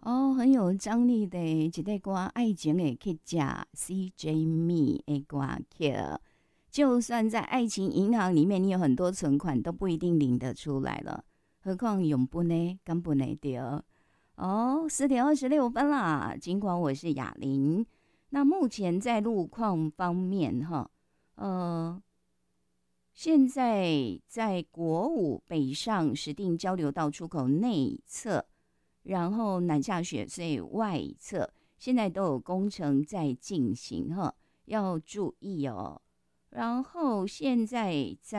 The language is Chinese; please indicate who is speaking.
Speaker 1: 哦，很有张力的一个歌，爱情的去吃 CJ Me 的歌曲。就算在爱情银行里面，你有很多存款，都不一定领得出来了，何况永不呢？根本没得哦。10:26啦，尽管我是雅玲。那目前在路况方面，哈，呃，现在在国五北上石碇交流道出口内侧。然后南下雪隧外侧现在都有工程在进行哈，要注意哦。然后现在在